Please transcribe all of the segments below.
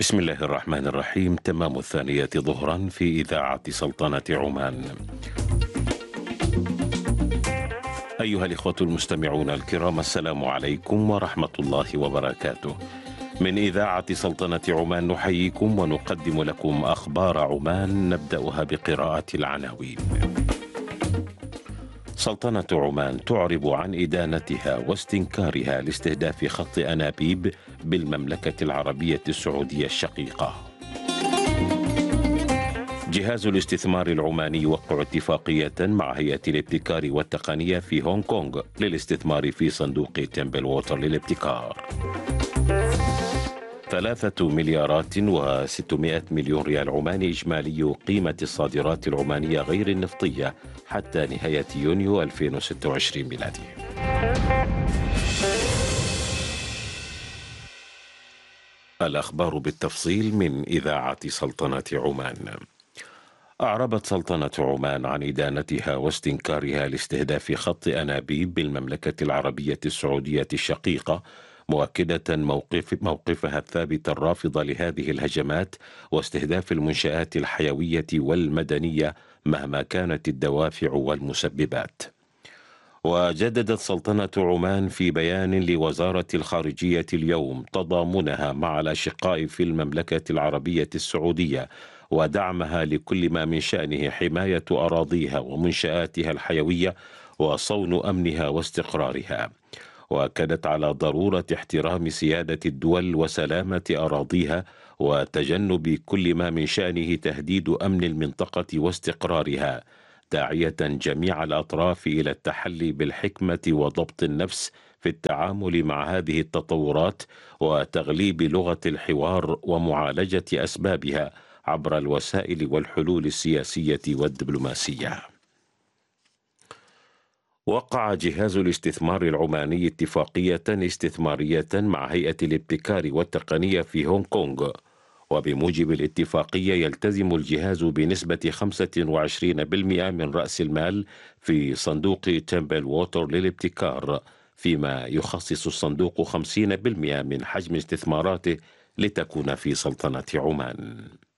بسم الله الرحمن الرحيم. تمام 2 ظهرا في إذاعة سلطنة عمان. أيها الإخوة المستمعون الكرام، السلام عليكم ورحمة الله وبركاته. من إذاعة سلطنة عمان نحييكم ونقدم لكم أخبار عمان، نبدأها بقراءة العناوين. سلطنة عمان تعرب عن إدانتها واستنكارها لاستهداف خط أنابيب بالمملكة العربية السعودية الشقيقة. جهاز الاستثمار العماني يوقع اتفاقية مع هيئة الابتكار والتقنية في هونغ كونغ للاستثمار في صندوق تمبل ووتر للابتكار. 3 مليارات و600 مليون ريال عماني إجمالي قيمة الصادرات العمانية غير النفطية حتى نهاية يونيو 2026 ميلادي. الأخبار بالتفصيل من إذاعة سلطنة عمان. أعربت سلطنة عمان عن إدانتها واستنكارها لاستهداف خط أنابيب بالمملكة العربية السعودية الشقيقة، مؤكدة موقفها الثابت الرافض لهذه الهجمات واستهداف المنشآت الحيوية والمدنية مهما كانت الدوافع والمسببات. وجددت سلطنة عمان في بيان لوزارة الخارجية اليوم تضامنها مع الأشقاء في المملكة العربية السعودية ودعمها لكل ما من شأنه حماية أراضيها ومنشآتها الحيوية وصون أمنها واستقرارها، وأكدت على ضرورة احترام سيادة الدول وسلامة أراضيها وتجنب كل ما من شأنه تهديد أمن المنطقة واستقرارها، داعية جميع الأطراف إلى التحلي بالحكمة وضبط النفس في التعامل مع هذه التطورات وتغليب لغة الحوار ومعالجة أسبابها عبر الوسائل والحلول السياسية والدبلوماسية. وقع جهاز الاستثمار العماني اتفاقية استثمارية مع هيئة الابتكار والتقنية في هونغ كونغ، وبموجب الاتفاقية يلتزم الجهاز بنسبة 25% من رأس المال في صندوق تمبل ووتر للابتكار، فيما يخصص الصندوق 50% من حجم استثماراته لتكون في سلطنة عمان.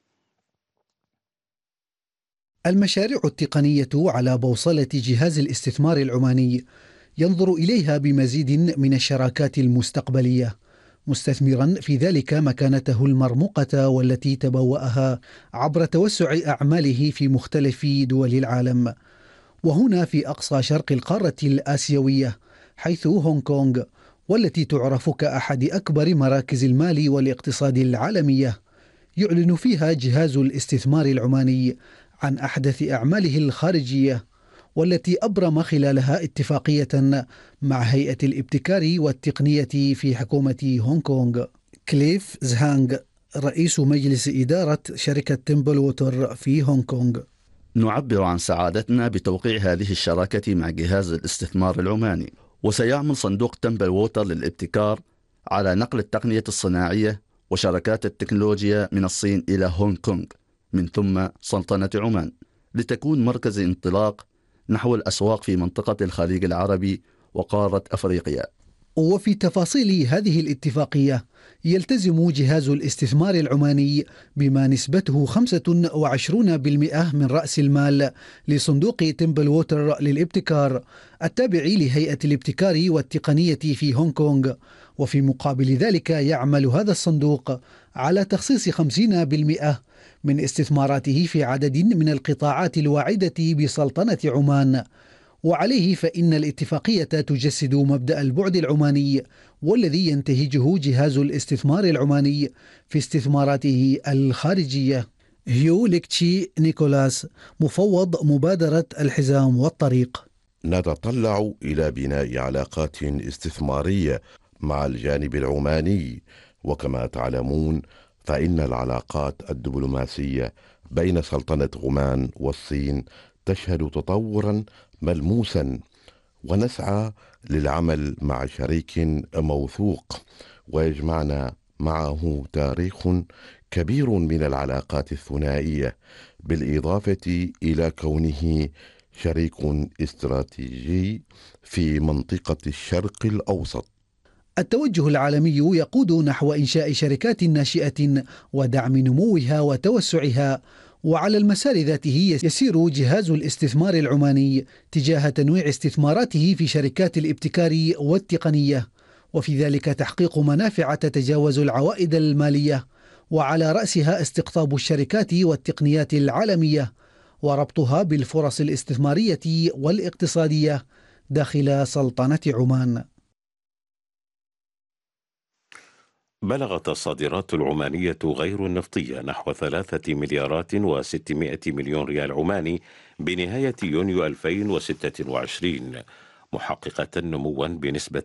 المشاريع التقنية على بوصلة جهاز الاستثمار العماني ينظر إليها بمزيد من الشراكات المستقبلية، مستثمرا في ذلك مكانته المرموقة والتي تبوأها عبر توسع أعماله في مختلف دول العالم، وهنا في أقصى شرق القارة الآسيوية، حيث هونغ كونغ والتي تعرف كأحد أكبر مراكز المال والاقتصاد العالمية، يعلن فيها جهاز الاستثمار العماني عن أحدث أعماله الخارجية، والتي أبرم خلالها اتفاقية مع هيئة الابتكار والتقنية في حكومة هونغ كونغ. كليف زهانغ رئيس مجلس إدارة شركة تمبل ووتر في هونغ كونغ: نعبر عن سعادتنا بتوقيع هذه الشراكة مع جهاز الاستثمار العماني، وسيعمل صندوق تمبل ووتر للابتكار على نقل التقنية الصناعية وشركات التكنولوجيا من الصين إلى هونغ كونغ من ثم سلطنة عمان، لتكون مركز انطلاق نحو الأسواق في منطقة الخليج العربي وقارة أفريقيا. وفي تفاصيل هذه الاتفاقية يلتزم جهاز الاستثمار العماني بما نسبته 25% من رأس المال لصندوق تمبل ووتر للابتكار التابع لهيئة الابتكار والتقنية في هونغ كونغ، وفي مقابل ذلك يعمل هذا الصندوق على تخصيص 50% من استثماراته في عدد من القطاعات الواعدة بسلطنة عمان. وعليه فإن الاتفاقية تجسد مبدأ البعد العماني والذي ينتهجه جهاز الاستثمار العماني في استثماراته الخارجية. هيو ليكتشي نيكولاس، مفوض مبادرة الحزام والطريق: نتطلع إلى بناء علاقات استثمارية مع الجانب العماني، وكما تعلمون فإن العلاقات الدبلوماسية بين سلطنة عمان والصين تشهد تطورا ملموسا، ونسعى للعمل مع شريك موثوق ويجمعنا معه تاريخ كبير من العلاقات الثنائية، بالإضافة إلى كونه شريك استراتيجي في منطقة الشرق الأوسط. التوجه العالمي يقود نحو إنشاء شركات ناشئة ودعم نموها وتوسعها، وعلى المسار ذاته يسير جهاز الاستثمار العماني تجاه تنويع استثماراته في شركات الابتكار والتقنية، وفي ذلك تحقيق منافع تتجاوز العوائد المالية، وعلى رأسها استقطاب الشركات والتقنيات العالمية وربطها بالفرص الاستثمارية والاقتصادية داخل سلطنة عمان. بلغت الصادرات العمانية غير النفطية نحو 3 مليارات و600 مليون ريال عماني بنهاية يونيو 2026، محققة نموا بنسبة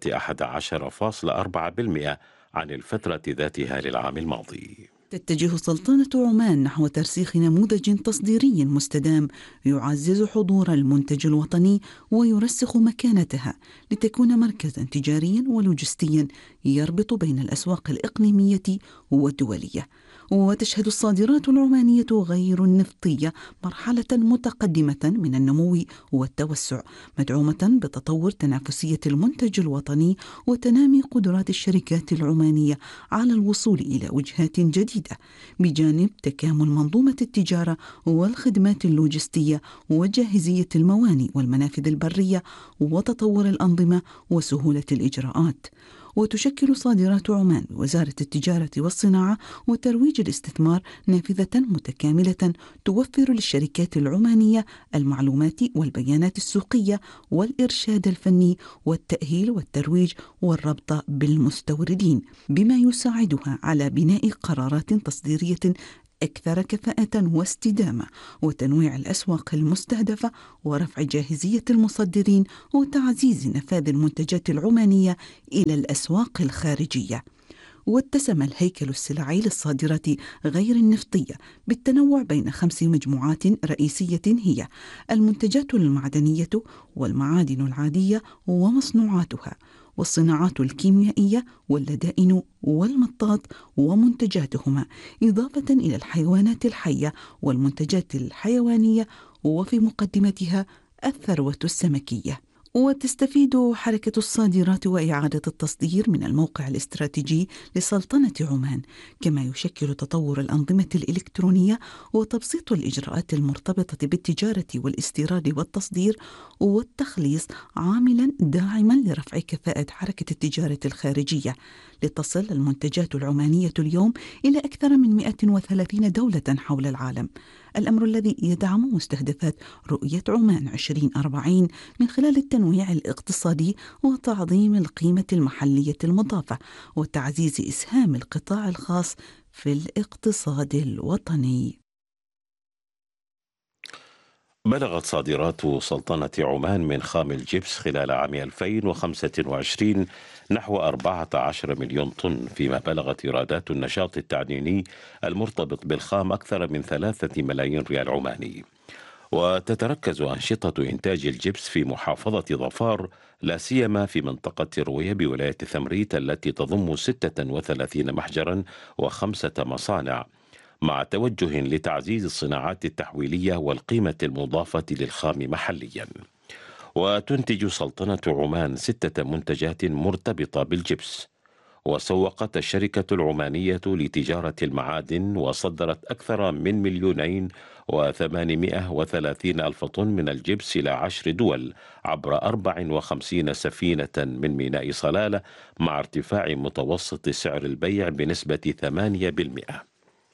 11.4% عن الفترة ذاتها للعام الماضي. تتجه سلطنة عمان نحو ترسيخ نموذج تصديري مستدام يعزز حضور المنتج الوطني ويرسخ مكانتها لتكون مركزا تجاريا ولوجستيا يربط بين الأسواق الإقليمية والدولية. وتشهد الصادرات العمانية غير النفطية مرحلة متقدمة من النمو والتوسع، مدعومة بتطور تنافسية المنتج الوطني وتنامي قدرات الشركات العمانية على الوصول إلى وجهات جديدة، بجانب تكامل منظومة التجارة والخدمات اللوجستية وجاهزية الموانئ والمنافذ البرية وتطور الأنظمة وسهولة الإجراءات. وتشكل صادرات عمان وزارة التجارة والصناعة وترويج الاستثمار نافذة متكاملة توفر للشركات العمانية المعلومات والبيانات السوقية والإرشاد الفني والتأهيل والترويج والربط بالمستوردين، بما يساعدها على بناء قرارات تصديرية أكثر كفاءة واستدامة وتنويع الأسواق المستهدفة ورفع جاهزية المصدرين وتعزيز نفاذ المنتجات العمانية إلى الأسواق الخارجية. واتسم الهيكل السلعي للصادرات غير النفطية بالتنوع بين 5 مجموعات رئيسية هي المنتجات المعدنية والمعادن العادية ومصنوعاتها، والصناعات الكيميائية واللدائن والمطاط ومنتجاتهما، إضافة إلى الحيوانات الحية والمنتجات الحيوانية، وفي مقدمتها الثروة السمكية. وتستفيد حركة الصادرات وإعادة التصدير من الموقع الاستراتيجي لسلطنة عمان، كما يشكل تطور الأنظمة الإلكترونية وتبسيط الإجراءات المرتبطة بالتجارة والاستيراد والتصدير والتخليص عاملا داعما لرفع كفاءة حركة التجارة الخارجية، لتصل المنتجات العمانية اليوم إلى أكثر من 130 دولة حول العالم، الأمر الذي يدعم مستهدفات رؤية عمان 2040 من خلال التنويع الاقتصادي وتعظيم القيمة المحلية المضافة وتعزيز إسهام القطاع الخاص في الاقتصاد الوطني. بلغت صادرات سلطنة عمان من خام الجبس خلال عام 2025 نحو 14 مليون طن، فيما بلغت إيرادات النشاط التعديني المرتبط بالخام أكثر من 3 ملايين ريال عماني. وتتركز أنشطة إنتاج الجبس في محافظة ظفار، لا سيما في منطقة روية بولاية ثمريت التي تضم 36 محجرا و5 مصانع، مع توجه لتعزيز الصناعات التحويلية والقيمة المضافة للخام محليا. وتنتج سلطنة عمان 6 منتجات مرتبطة بالجبس. وسوقت الشركة العمانية لتجارة المعادن وصدرت أكثر من 2,830,000 طن من الجبس إلى 10 دول عبر 54 سفينة من ميناء صلالة، مع ارتفاع متوسط سعر البيع بنسبة 8%.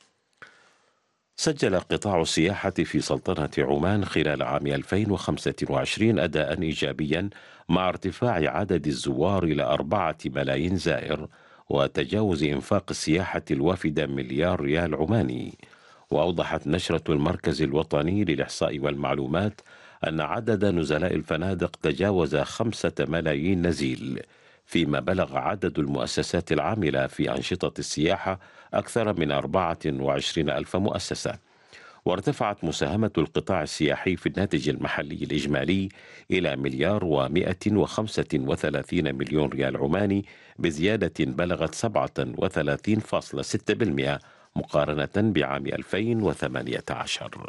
سجل قطاع السياحة في سلطنة عمان خلال عام 2025 أداء إيجابيا، مع ارتفاع عدد الزوار إلى 4 ملايين زائر وتجاوز إنفاق السياحة الوافدة مليار ريال عماني. وأوضحت نشرة المركز الوطني للإحصاء والمعلومات أن عدد نزلاء الفنادق تجاوز 5 ملايين نزيل، فيما بلغ عدد المؤسسات العاملة في أنشطة السياحة أكثر من 24,000 مؤسسة. وارتفعت مساهمة القطاع السياحي في الناتج المحلي الإجمالي إلى 1,135 مليون ريال عماني، بزيادة بلغت 37.6% مقارنة بعام 2018.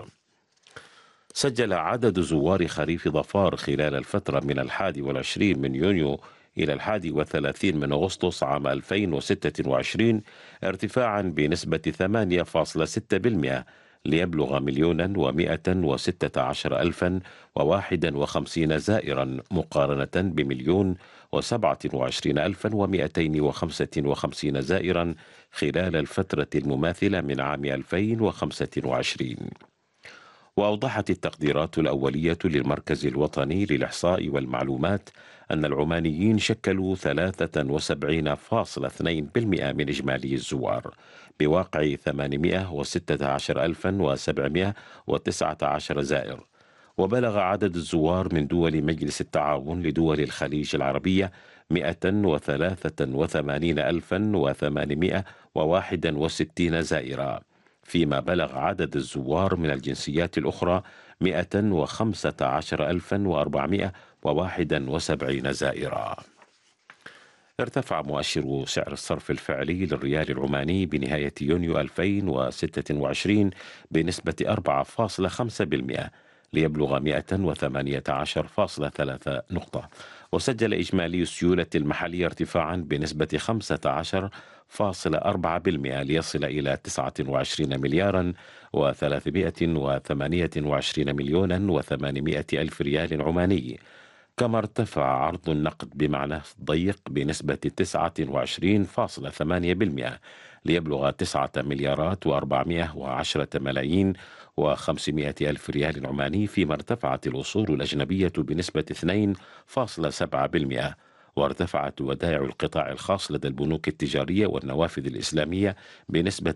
سجل عدد زوار خريف ظفار خلال الفترة من 21 من يونيو إلى 31 من أغسطس عام 2026 ارتفاعا بنسبة 8.6% ليبلغ 1,116,051 زائرا مقارنة ب1,027,255 زائرا خلال الفترة المماثلة من عام 2025. وأوضحت التقديرات الأولية للمركز الوطني للإحصاء والمعلومات أن العمانيين شكلوا 73.2% من إجمالي الزوار بواقع 816,719 زائر. وبلغ عدد الزوار من دول مجلس التعاون لدول الخليج العربية 183,861 زائرا، فيما بلغ عدد الزوار من الجنسيات الأخرى 115,471 زائرا. ارتفع مؤشر سعر الصرف الفعلي للريال العماني بنهاية يونيو 2026 بنسبة 4.5% ليبلغ 118.3 نقطة. وسجل إجمالي السيولة المحلية ارتفاعا بنسبة 15.4% ليصل إلى 29 مليارا و328 مليونا و800 ألف ريال عماني. كما ارتفع عرض النقد بمعنى ضيق بنسبة 29.8% ليبلغ 9 مليارات و410 ملايين و500 ألف ريال عماني، فيما ارتفعت الأصول الأجنبية بنسبة 2.7%. وارتفعت ودائع القطاع الخاص لدى البنوك التجارية والنوافذ الإسلامية بنسبة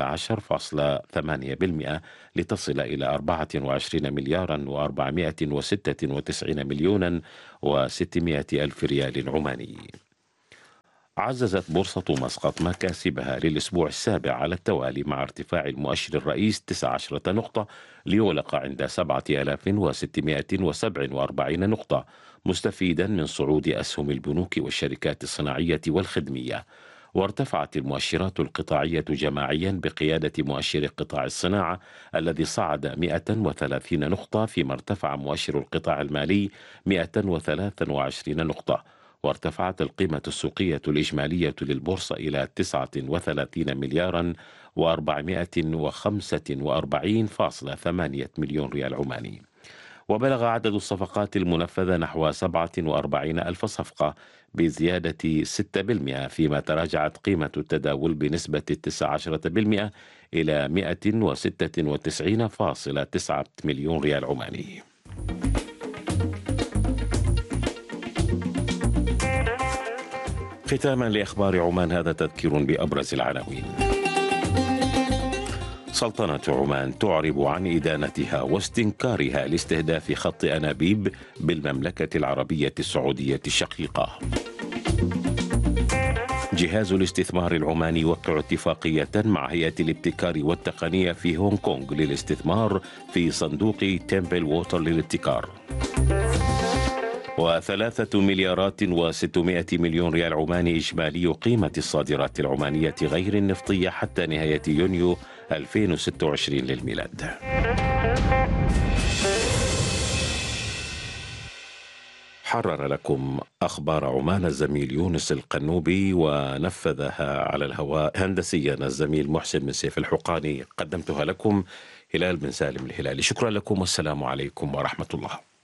11.8% لتصل إلى 24 مليارا و496 مليونا و600 ألف ريال عماني. عززت بورصة مسقط مكاسبها للأسبوع السابع على التوالي مع ارتفاع المؤشر الرئيس 19 نقطة ليغلق عند 7,647 نقطة، مستفيدا من صعود أسهم البنوك والشركات الصناعية والخدمية. وارتفعت المؤشرات القطاعية جماعيا بقيادة مؤشر قطاع الصناعة الذي صعد 130 نقطة، فيما ارتفع مؤشر القطاع المالي 123 نقطة. وارتفعت القيمة السوقية الإجمالية للبورصة إلى 39 مليارا و445.8 مليون ريال عماني. وبلغ عدد الصفقات المنفذة نحو 47 ألف صفقة بزيادة 6%، فيما تراجعت قيمة التداول بنسبة 19% إلى 196.9 مليون ريال عماني. ختاما لأخبار عمان، هذا تذكير بأبرز العناوين. سلطنة عمان تعرب عن إدانتها واستنكارها لاستهداف خط أنابيب بالمملكة العربية السعودية الشقيقة. جهاز الاستثمار العماني يوقع اتفاقية مع هيئة الابتكار والتقنية في هونغ كونغ للاستثمار في صندوق تمبل ووتر للابتكار. و3 مليارات و600 مليون ريال عماني إجمالي قيمة الصادرات العمانية غير النفطية حتى نهاية يونيو 2026 للميلاد. حرر لكم أخبار عمان الزميل يونس القنوبي، ونفذها على الهواء هندسيا الزميل محسن بن سيف الحقاني. قدمتها لكم هلال بن سالم الهلالي. شكرا لكم والسلام عليكم ورحمة الله.